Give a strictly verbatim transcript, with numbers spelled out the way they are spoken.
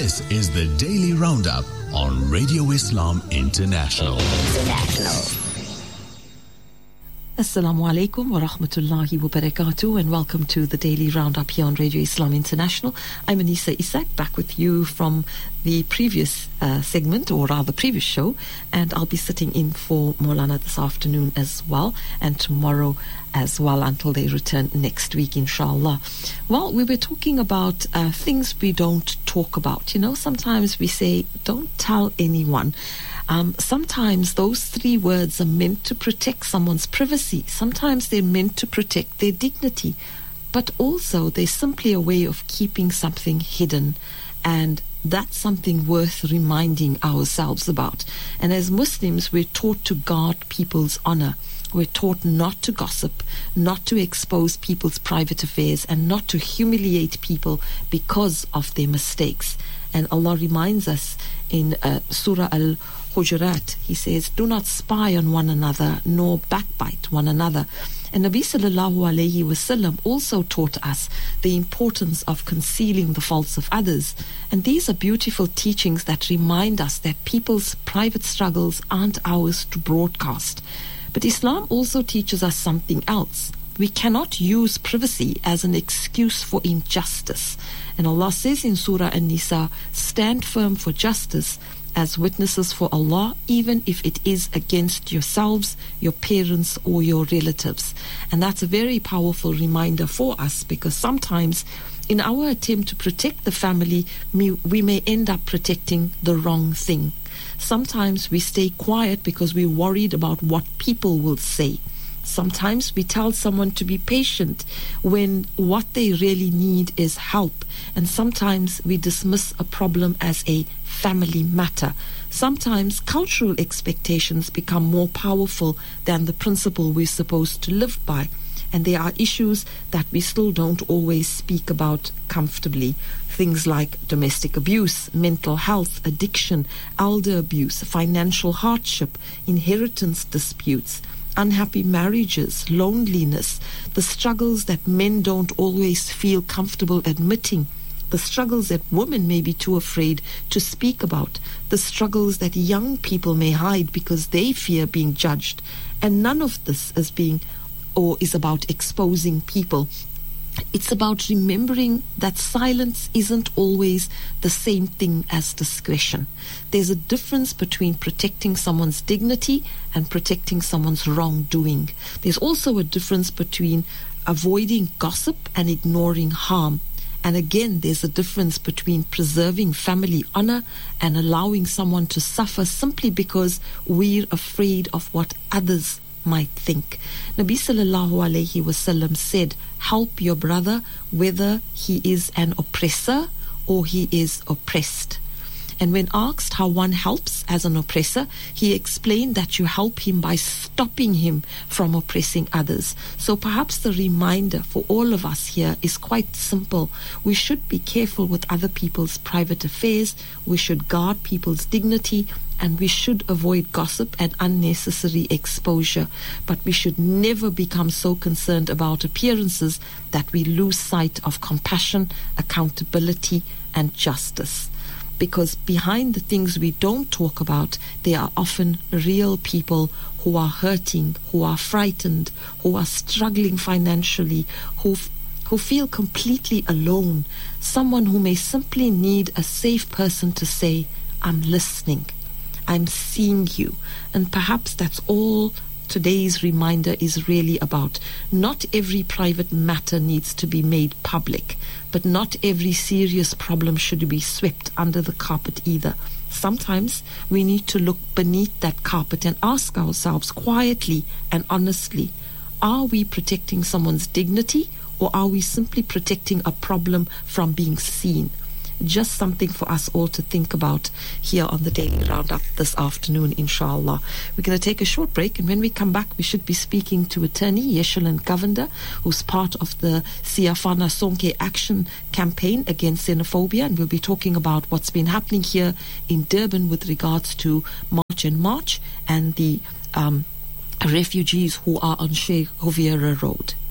This is the Daily Roundup on Radio Islam International. International. Assalamu alaikum wa rahmatullahi wa barakatuh, and welcome to the Daily Roundup here on Radio Islam International. I'm Anisa Isak, back with you from the previous uh, segment, or rather previous show, and I'll be sitting in for Maulana this afternoon as well, and tomorrow as well until they return next week, inshallah. Well, we were talking about uh, things we don't talk about. You know, sometimes we say, don't tell anyone. Um, sometimes those three words are meant to protect someone's privacy. Sometimes they're meant to protect their dignity. But also they're simply a way of keeping something hidden. And that's something worth reminding ourselves about. And as Muslims, we're taught to guard people's honor. We're taught not to gossip, not to expose people's private affairs, and not to humiliate people because of their mistakes. And Allah reminds us in uh, Surah Al Hujurat, He says, do not spy on one another, nor backbite one another. And Nabi sallallahu alayhi wasallam also taught us the importance of concealing the faults of others. And these are beautiful teachings that remind us that people's private struggles aren't ours to broadcast. But Islam also teaches us something else. We cannot use privacy as an excuse for injustice. And Allah says in Surah An-Nisa, stand firm for justice as witnesses for Allah, even if it is against yourselves, your parents, or your relatives. And that's a very powerful reminder for us, because sometimes in our attempt to protect the family, we may end up protecting the wrong thing. Sometimes we stay quiet because we're worried about what people will say. Sometimes we tell someone to be patient when what they really need is help. And sometimes we dismiss a problem as a family matter. Sometimes cultural expectations become more powerful than the principle we're supposed to live by. And there are issues that we still don't always speak about comfortably. Things like domestic abuse, mental health, addiction, elder abuse, financial hardship, inheritance disputes, unhappy marriages, loneliness, the struggles that men don't always feel comfortable admitting, the struggles that women may be too afraid to speak about, the struggles that young people may hide because they fear being judged. And none of this is being or is about exposing people. It's about remembering that silence isn't always the same thing as discretion. There's a difference between protecting someone's dignity and protecting someone's wrongdoing. There's also a difference between avoiding gossip and ignoring harm. And again, there's a difference between preserving family honor and allowing someone to suffer simply because we're afraid of what others might think. Nabi sallallahu alayhi wasallam said, help your brother whether he is an oppressor or he is oppressed. And when asked how one helps as an oppressor, he explained that you help him by stopping him from oppressing others. So perhaps the reminder for all of us here is quite simple. We should be careful with other people's private affairs. We should guard people's dignity, and we should avoid gossip and unnecessary exposure. But we should never become so concerned about appearances that we lose sight of compassion, accountability, and justice. Because behind the things we don't talk about, there are often real people who are hurting, who are frightened, who are struggling financially, who who feel completely alone. Someone who may simply need a safe person to say, I'm listening, I'm seeing you. And perhaps that's all today's reminder is really about. Not every private matter needs to be made public, but not every serious problem should be swept under the carpet either. Sometimes we need to look beneath that carpet and ask ourselves quietly and honestly, are we protecting someone's dignity, or are we simply protecting a problem from being seen? Just something for us all to think about here on the Daily Roundup this afternoon, inshallah. We're going to take a short break, and when we come back, we should be speaking to attorney Yeshalin Govender, who's part of the Siafana Sonke Action Campaign against xenophobia, and we'll be talking about what's been happening here in Durban with regards to March and March and the um, refugees who are on Sheikh Hoviera Road.